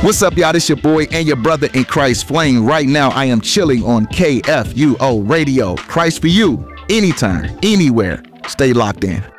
What's up, y'all? This your boy and your brother in Christ, Flame. Right now, I am chilling on KFUO Radio. Christ for you, anytime, anywhere. Stay locked in.